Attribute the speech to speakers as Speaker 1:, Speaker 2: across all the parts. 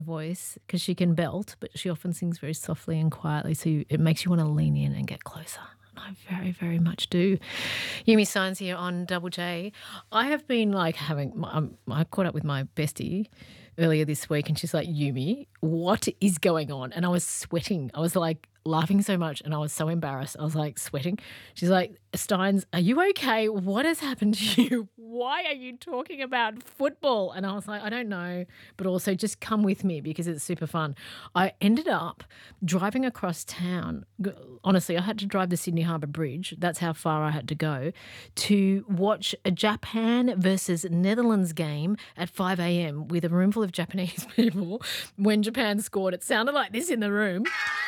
Speaker 1: voice because she can belt, but she often sings very softly and quietly, so it makes you want to lean in and get closer. And I very, very much do. Yumi Signs here on Double J. I have been like I caught up with my bestie earlier this week and she's like, Yumi, what is going on? And I was sweating. I was like laughing so much and I was so embarrassed. I was like sweating. She's like, Steins, are you okay? What has happened to you? Why are you talking about football? And I was like, I don't know, but also just come with me because it's super fun. I ended up driving across town. Honestly, I had to drive the Sydney Harbour Bridge. That's how far I had to go to watch a Japan versus Netherlands game at 5 a.m. with a room full of Japanese people. When Japan scored, it sounded like this in the room.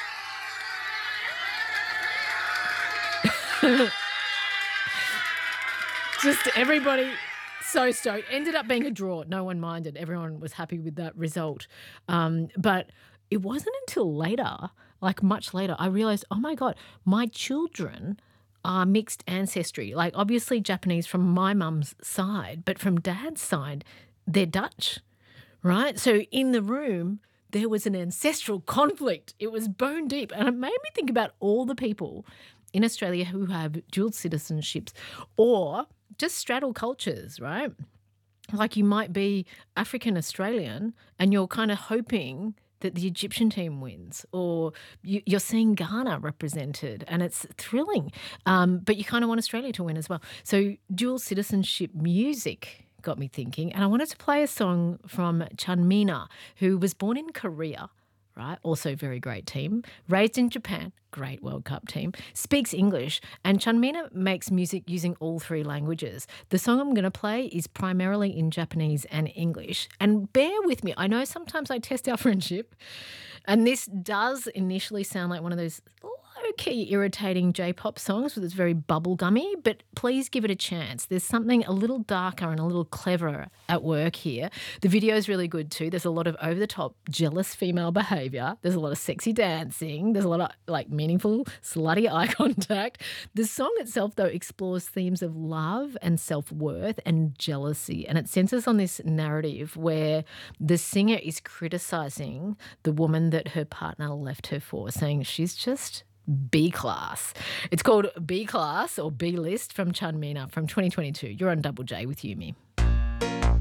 Speaker 1: Just everybody so stoked. Ended up being a draw. No one minded. Everyone was happy with that result. But it wasn't until later, like much later, I realized, oh my God, my children are mixed ancestry. Like obviously Japanese from my mum's side, but from dad's side, they're Dutch, right? So in the room, there was an ancestral conflict. It was bone deep. And it made me think about all the people in Australia who have dual citizenships or just straddle cultures, right? Like you might be African Australian and you're kind of hoping that the Egyptian team wins, or you're seeing Ghana represented, and it's thrilling. But you kind of want Australia to win as well. So dual citizenship music got me thinking, and I wanted to play a song from Chanmina, who was born in Korea, right? Also very great team. Raised in Japan, great World Cup team. Speaks English, and Chanmina makes music using all three languages. The song I'm going to play is primarily in Japanese and English. And bear with me, I know sometimes I test our friendship, and this does initially sound like one of those low-key irritating J-pop songs with it's very bubblegummy, but please give it a chance. There's something a little darker and a little cleverer at work here. The video is really good too. There's a lot of over-the-top jealous female behaviour. There's a lot of sexy dancing. There's a lot of like meaningful slutty eye contact. The song itself though explores themes of love and self-worth and jealousy, and it centres on this narrative where the singer is criticising the woman that her partner left her for, saying she's just B class. It's called B Class or B List from Chanmina from 2022. You're on Double J with Yumi.